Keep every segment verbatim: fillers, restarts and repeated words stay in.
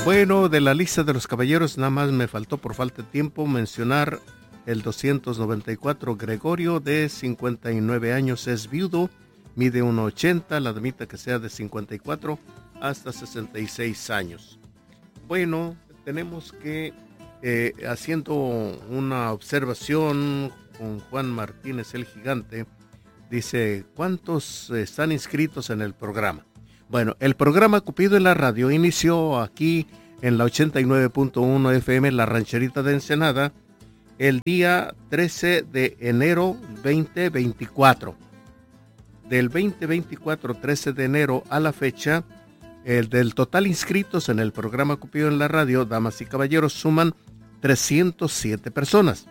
Bueno, de la lista de los caballeros, nada más me faltó por falta de tiempo mencionar el doscientos noventa y cuatro Gregorio, de cincuenta y nueve años, es viudo, mide uno ochenta, la damita que sea de cincuenta y cuatro hasta sesenta y seis años. Bueno, tenemos que, eh, haciendo una observación con Juan Martínez el Gigante, dice, ¿cuántos están inscritos en el programa? Bueno, el programa Cupido en la radio inició aquí en la ochenta y nueve punto uno F M, La Rancherita de Ensenada, el día trece de enero veinte veinticuatro. Del veinte veinticuatro, trece de enero a la fecha, el del total inscritos en el programa Cupido en la radio, damas y caballeros, suman trescientas siete personas.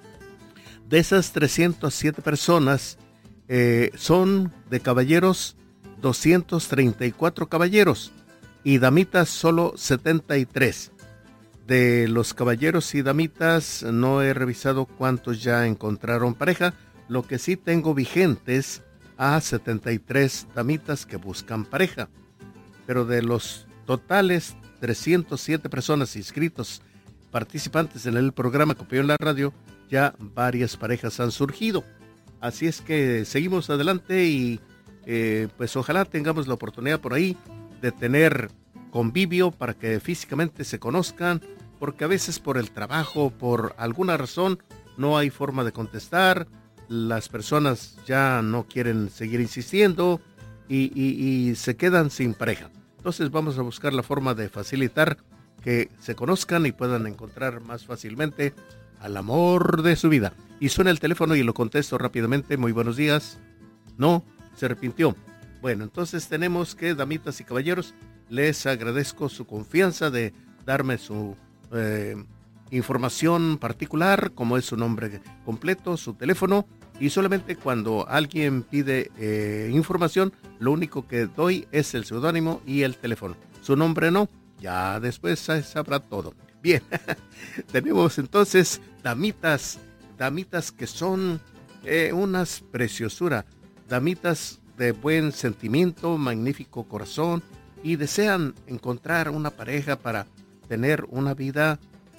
De esas trescientas siete personas, eh, son de caballeros doscientos treinta y cuatro caballeros y damitas solo setenta y tres. De los caballeros y damitas no he revisado cuántos ya encontraron pareja, lo que sí tengo vigentes a setenta y tres damitas que buscan pareja. Pero de los totales trescientas siete personas inscritos, participantes en el programa Cupido en la radio, ya varias parejas han surgido. Así es que seguimos adelante y Eh, pues ojalá tengamos la oportunidad por ahí de tener convivio para que físicamente se conozcan, porque a veces por el trabajo, por alguna razón, no hay forma de contestar, las personas ya no quieren seguir insistiendo y, y, y se quedan sin pareja. Entonces vamos a buscar la forma de facilitar que se conozcan y puedan encontrar más fácilmente al amor de su vida. Y suena el teléfono y lo contesto rápidamente. Muy buenos días. No, se arrepintió. Bueno, entonces tenemos que, damitas y caballeros, les agradezco su confianza de darme su eh, información particular, como es su nombre completo, su teléfono, y solamente cuando alguien pide eh, información, lo único que doy es el seudónimo y el teléfono. Su nombre no, ya después sabrá todo. Bien, tenemos entonces damitas, damitas que son eh, unas preciosura. Damitas de buen sentimiento, magnífico corazón y desean encontrar una pareja para tener una vida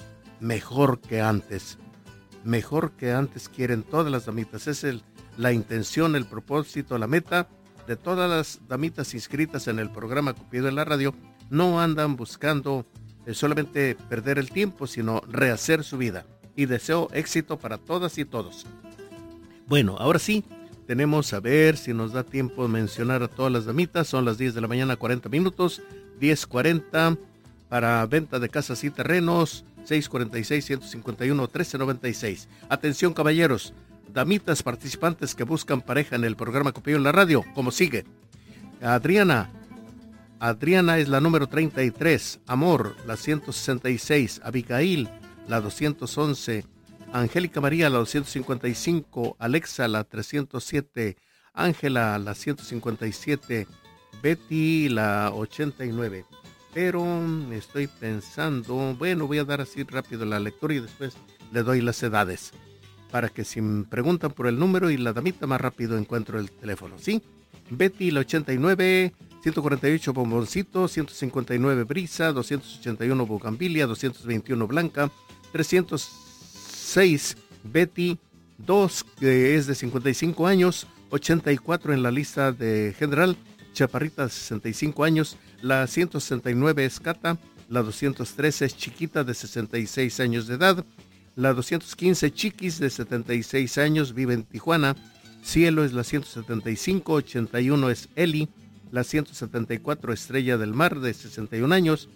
mejor que antes. Mejor que antes quieren todas las damitas. Es el, la intención, el propósito, la meta de todas las damitas inscritas en el programa Cupido en la radio. No andan buscando eh, solamente perder el tiempo, sino rehacer su vida. Y deseo éxito para todas y todos. Bueno, ahora sí. Tenemos a ver si nos da tiempo de mencionar a todas las damitas. Son las diez de la mañana, cuarenta minutos, diez cuarenta para venta de casas y terrenos, seis cuarenta y seis, ciento cincuenta y uno, trece noventa y seis. Atención caballeros, damitas participantes que buscan pareja en el programa Cupido en la radio, como sigue. Adriana, Adriana es la número treinta y tres, Amor, la ciento sesenta y seis, Abigail, la doscientos once, Angélica María, la doscientos cincuenta y cinco, Alexa, la trescientos siete, Ángela, la ciento cincuenta y siete, Betty, la ochenta y nueve. Pero estoy pensando, bueno, voy a dar así rápido la lectura y después le doy las edades, para que si me preguntan por el número y la damita, más rápido encuentro el teléfono, ¿sí? Betty, la ochenta y nueve, ciento cuarenta y ocho, Bomboncito, ciento cincuenta y nueve, Brisa, doscientos ochenta y uno, Bugambilia, doscientos veintiuno, Blanca, trescientos seis, Betty, dos, que es de cincuenta y cinco años, ochenta y cuatro en la lista de general, Chaparrita, sesenta y cinco años, la ciento sesenta y nueve es Cata, la doscientos trece es Chiquita, de sesenta y seis años de edad, la doscientos quince, Chiquis, de setenta y seis años, vive en Tijuana, Cielo es la ciento setenta y cinco, ochenta y uno es Eli, la ciento setenta y cuatro, Estrella del Mar, de sesenta y un años,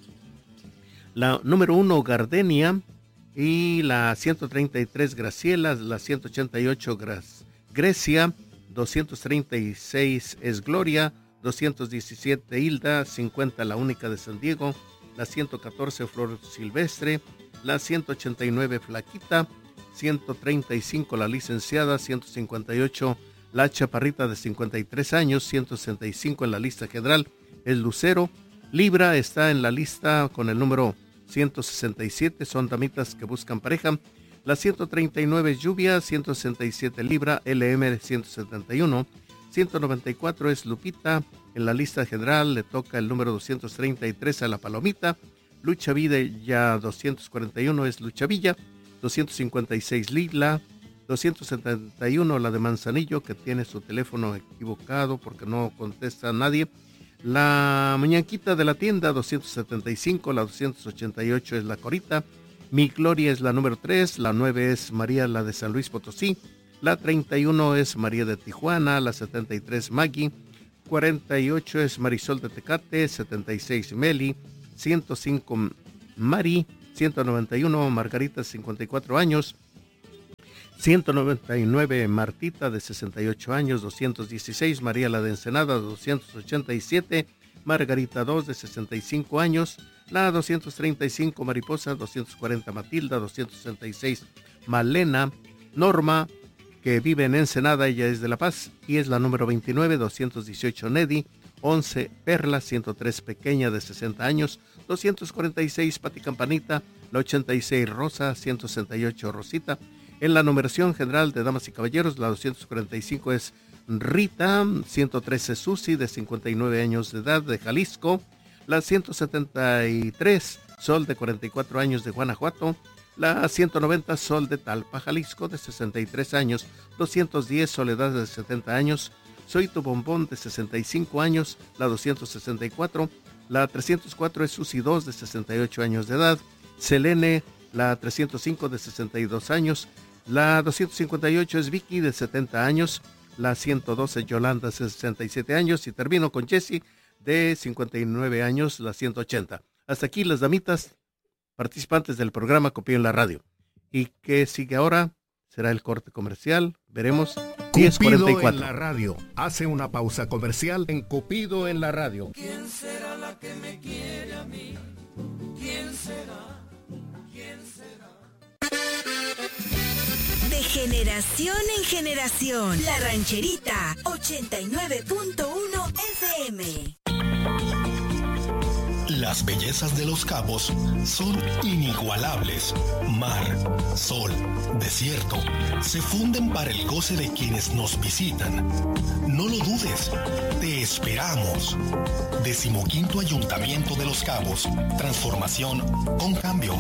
la número uno, Gardenia, y la ciento treinta y tres, Graciela, la ciento ochenta y ocho, Gra- Grecia, doscientos treinta y seis es Gloria, doscientos diecisiete, Hilda, cincuenta, la única de San Diego, la ciento catorce, Flor Silvestre, la ciento ochenta y nueve, Flaquita, ciento treinta y cinco, la licenciada, ciento cincuenta y ocho, la Chaparrita, de cincuenta y tres años, ciento sesenta y cinco en la lista general, es Lucero, Libra está en la lista con el número ciento sesenta y siete, son damitas que buscan pareja. La ciento treinta y nueve es Lluvia, ciento sesenta y siete Libra, L M ciento setenta y uno, ciento noventa y cuatro es Lupita, en la lista general le toca el número doscientos treinta y tres a la Palomita, Lucha Vida ya doscientos cuarenta y uno es Lucha Villa, doscientos cincuenta y seis Lila, doscientos setenta y uno la de Manzanillo, que tiene su teléfono equivocado porque no contesta a nadie. La Muñequita de la Tienda doscientos setenta y cinco, la doscientos ochenta y ocho es la Corita. Mi Gloria es la número tres, la nueve es María, la de San Luis Potosí, la treinta y uno es María de Tijuana, la setenta y tres Maggie, cuarenta y ocho es Marisol de Tecate, setenta y seis Meli, ciento cinco Mari, ciento noventa y uno Margarita, cincuenta y cuatro años, ciento noventa y nueve Martita de sesenta y ocho años, doscientos dieciséis María la de Ensenada, doscientos ochenta y siete Margarita dos de sesenta y cinco años, la doscientos treinta y cinco Mariposa, doscientos cuarenta Matilda, doscientos sesenta y seis Malena, Norma, que vive en Ensenada, ella es de La Paz y es la número veintinueve, doscientos dieciocho Nedi, once Perla, ciento tres Pequeña de sesenta años, doscientos cuarenta y seis Pati Campanita, la ochenta y seis Rosa, ciento sesenta y ocho Rosita. En la numeración general de Damas y Caballeros, la doscientos cuarenta y cinco es Rita, ciento trece Susi de cincuenta y nueve años de edad de Jalisco, la ciento setenta y tres Sol de cuarenta y cuatro años de Guanajuato, la ciento noventa Sol de Talpa, Jalisco de sesenta y tres años, doscientos diez Soledad de setenta años, Soy tu Bombón de sesenta y cinco años, la doscientos sesenta y cuatro, la trescientos cuatro es Susi dos de sesenta y ocho años de edad, Selene, la trescientos cinco de sesenta y dos años, la doscientos cincuenta y ocho es Vicky de setenta años, la ciento doce Yolanda de sesenta y siete años y termino con Jessie de cincuenta y nueve años, la ciento ochenta. Hasta aquí las damitas participantes del programa Cupido en la Radio. ¿Y qué sigue ahora? Será el corte comercial, veremos. diez cuarenta y cuatro. En la radio. Hace una pausa comercial en Cupido en la Radio. ¿Quién será la que me quiere a mí? ¿Quién será? ¿Quién será? De generación en generación, La Rancherita, ochenta y nueve punto uno F M. Las bellezas de Los Cabos son inigualables. Mar, sol, desierto, se funden para el goce de quienes nos visitan. No lo dudes, te esperamos. Decimoquinto Ayuntamiento de Los Cabos. Transformación con cambio.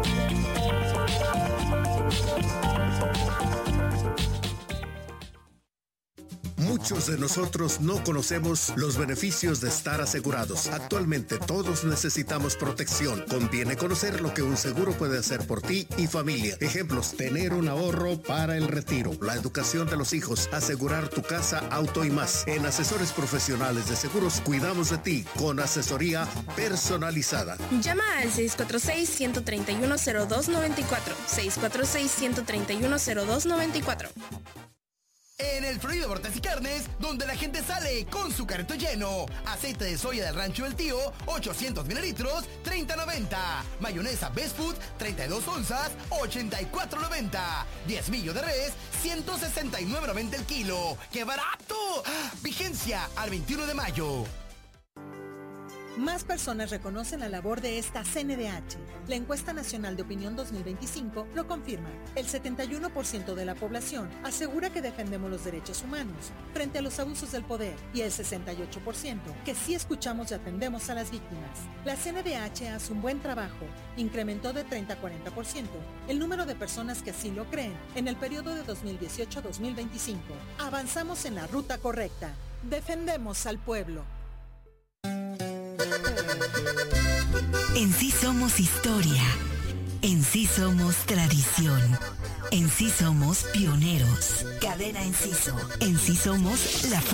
Muchos de nosotros no conocemos los beneficios de estar asegurados. Actualmente todos necesitamos protección. Conviene conocer lo que un seguro puede hacer por ti y familia. Ejemplos: tener un ahorro para el retiro, la educación de los hijos, asegurar tu casa, auto y más. En Asesores Profesionales de Seguros cuidamos de ti con asesoría personalizada. Llama al seis cuatro seis, uno tres uno, cero dos nueve cuatro. seis cuatro seis, uno tres uno, cero dos nueve cuatro. En el Florido Hortas y Carnes, donde la gente sale con su carrito lleno. Aceite de soya del Rancho del Tío, ochocientos mililitros, treinta noventa. Mayonesa Best Food, treinta y dos onzas, ochenta y cuatro noventa. Diezmillo de res, ciento sesenta y nueve noventa el kilo. ¡Qué barato! Vigencia al veintiuno de mayo. Más personas reconocen la labor de esta C N D H. La encuesta nacional de opinión dos mil veinticinco lo confirma. El setenta y uno por ciento de la población asegura que defendemos los derechos humanos frente a los abusos del poder y el sesenta y ocho por ciento que sí escuchamos y atendemos a las víctimas. La C N D H hace un buen trabajo. Incrementó de treinta a cuarenta por ciento el número de personas que así lo creen en el periodo de dos mil dieciocho a dos mil veinticinco. Avanzamos en la ruta correcta. Defendemos al pueblo. En sí somos historia, en sí somos tradición, en sí somos pioneros. Cadena Enciso, en sí somos la